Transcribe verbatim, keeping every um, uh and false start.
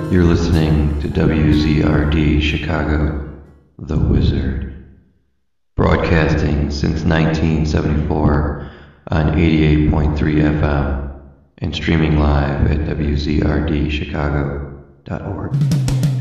You're listening to W Z R D Chicago, The Wizard. Broadcasting since nineteen seventy-four on eighty-eight point three F M and streaming live at W Z R D Chicago dot org.